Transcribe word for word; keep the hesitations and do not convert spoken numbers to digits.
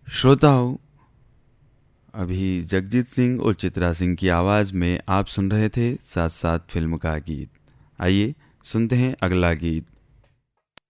श्रोताओं, अभी जगजीत सिंह और चित्रा सिंह की आवाज़ में आप सुन रहे थे साथ साथ फिल्म का गीत। आइए सुनते हैं अगला गीत।